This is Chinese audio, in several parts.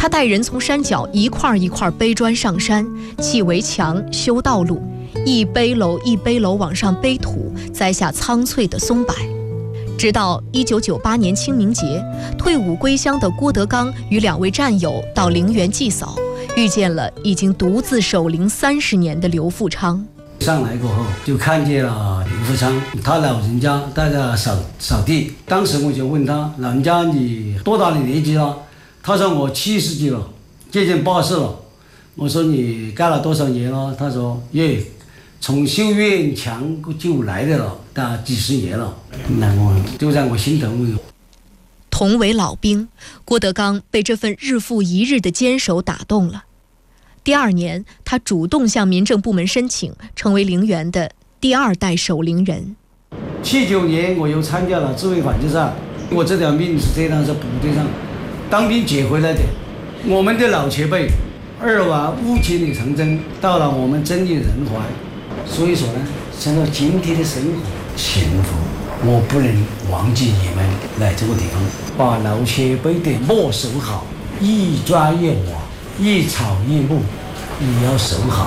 他带人从山脚一块一块背砖上山，砌围墙、修道路，一背篓一背篓往上背土，栽下苍翠的松柏。直到1998年清明节，退伍归乡的郭德纲与2位战友到陵园祭扫，遇见了已经独自守陵30年的刘富昌。 上来过后就看见了刘富昌，他老人家在那扫地。当时我就问他，老人家你多大的年纪了？他说我70几了，接近80了。我说你干了多少年了？他说从修院墙就来的了，大几10年了。那我就让我心疼。 同为老兵，郭德纲被这份日复一日的坚守打动了。第2年，他主动向民政部门申请，成为陵园的第2代守陵人。 79年，我又参加了自卫反击战。我这条命是这样，是部队上当兵捡回来的。我们的老前辈2往误解里长征，到了我们真义人怀。所以说呢，想到今天的生活幸福，我不能忘记你们来这个地方，把老前辈的木守好，一砖一瓦，一草一木，也要守好。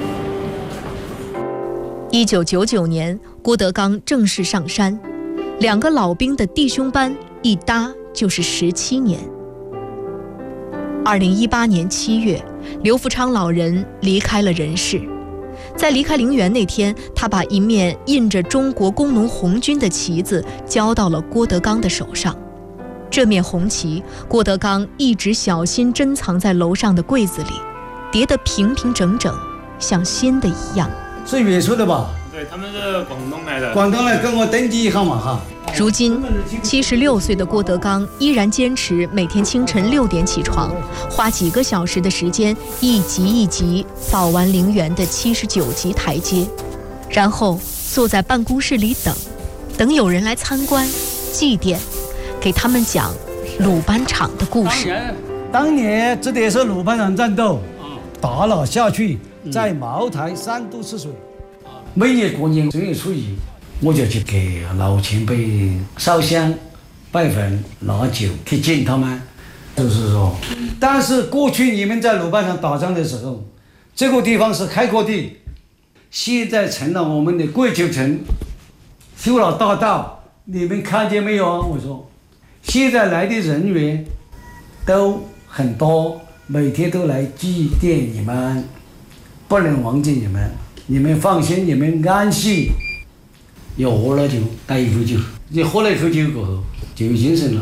1999年，郭德纲正式上山，2个老兵的弟兄班一搭就是17年。2018年7月，刘富昌老人离开了人世。在离开陵园那天，他把一面印着中国工农红军的旗子交到了郭德纲的手上。这面红旗，郭德纲一直小心珍藏在楼上的柜子里，叠得平平整整，像新的一样。 是远处的吧？ 对，他们是广东来的。 广东来跟我登记一下嘛哈。 如今76岁的郭德纲依然坚持每天清晨6点起床，花几个小时的时间一级一级扫完陵园的79级台阶，然后坐在办公室里等有人来参观祭奠，给他们讲鲁班场的故事。 当年这里是鲁班场战斗，打了下去，在茅台3度吃水。每年过年正月初1，我就去给老前辈烧香、拜坟、拿酒去敬他们。就是说，但是过去你们在鲁班场打仗的时候，这个地方是开阔地，现在成了我们的桂球城，修了大道，你们看见没有啊？我说，现在来的人员都很多，每天都来祭奠你们，不能忘记你们。你们放心，你们安心。又喝了酒，打一口酒，你喝了一口酒过后就有精神了。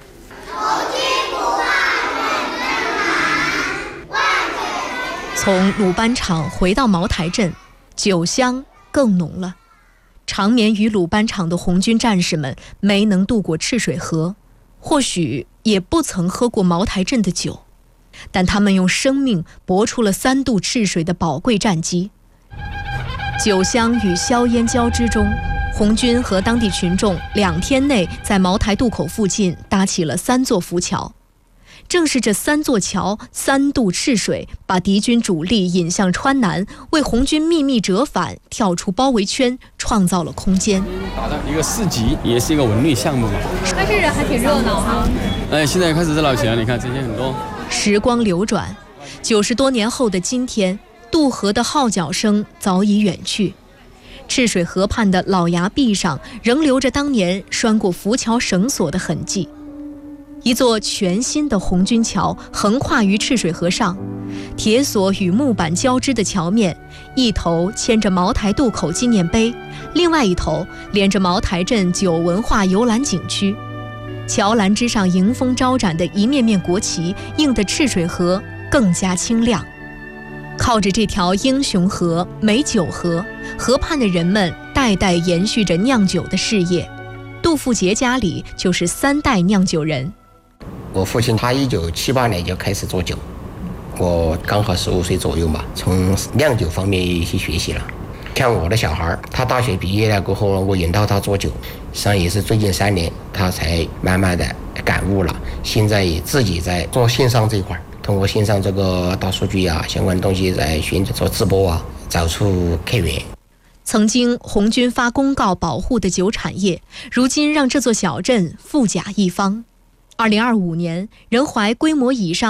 从鲁班场回到茅台镇，酒香更浓了。长眠于鲁班场的红军战士们没能渡过赤水河，或许也不曾喝过茅台镇的酒，但他们用生命搏出了3渡赤水的宝贵战绩。酒香与硝烟交织中，红军和当地群众2天内在茅台渡口附近搭起了3座浮桥。正是这3座桥3渡赤水，把敌军主力引向川南，为红军秘密折返、跳出包围圈创造了空间。 打的一个市集，也是一个文旅项目嘛。 但是人还挺热闹哈。 现在开始热闹起来，你看这些很多。 时光流转，90多年后的今天，渡河的号角声早已远去，赤水河畔的老崖壁上仍留着当年拴过浮桥绳索的痕迹。一座全新的红军桥横跨于赤水河上，铁索与木板交织的桥面，一头牵着茅台渡口纪念碑，另外一头连着茅台镇酒文化游览景区。桥栏之上迎风招展的一面面国旗，映得赤水河更加清亮。靠着这条英雄河、美酒河，河畔的人们代代延续着酿酒的事业。杜富杰家里就是3代酿酒人。 我父亲他1978年就开始做酒，我刚好15岁左右嘛，从酿酒方面去学习了。像我的小孩，他大学毕业了过后，我引导他做酒，实际上也是最近3年他才慢慢的感悟了，现在也自己在做线上这一块，通过线上这个大数据啊相关的东西在寻找做直播啊，找出客源。 曾经红军发公告保护的酒产业，如今让这座小镇富甲一方。2025年，人怀规模以上